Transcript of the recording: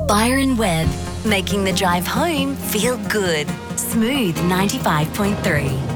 Byron Webb, making the drive home feel good. Smooth 95.3.